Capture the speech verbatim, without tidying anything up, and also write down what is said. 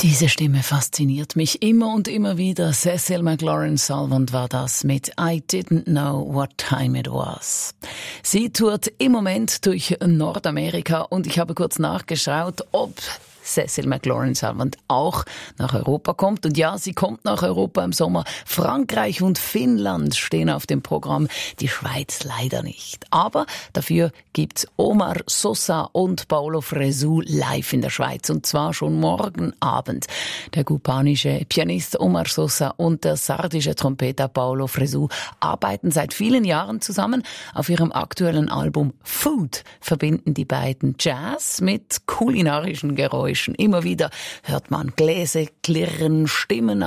Diese Stimme fasziniert mich immer und immer wieder. Cecil McLaurin-Salvant war das mit I Didn't Know What Time It Was. Sie tourt im Moment durch Nordamerika und ich habe kurz nachgeschaut, ob Cecil McLaurin-Salvant auch nach Europa kommt. Und ja, sie kommt nach Europa im Sommer. Frankreich und Finnland stehen auf dem Programm, die Schweiz leider nicht. Aber dafür gibt's Omar Sosa und Paulo Fresu live in der Schweiz, und zwar schon morgen Abend. Der kubanische Pianist Omar Sosa und der sardische Trompeter Paulo Fresu arbeiten seit vielen Jahren zusammen. Auf ihrem aktuellen Album Food verbinden die beiden Jazz mit kulinarischen Geräuschen. Immer wieder hört man Gläser klirren, Stimmen